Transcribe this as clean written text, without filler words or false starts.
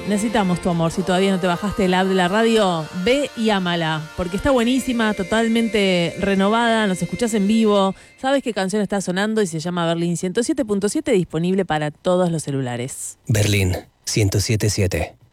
necesitamos tu amor. Si todavía no te bajaste el app de la radio, ve y ámala, porque está buenísima, totalmente renovada, nos escuchás en vivo, sabes qué canción está sonando y se llama Berlín 107.7, disponible para todos los celulares. Berlín 107.7.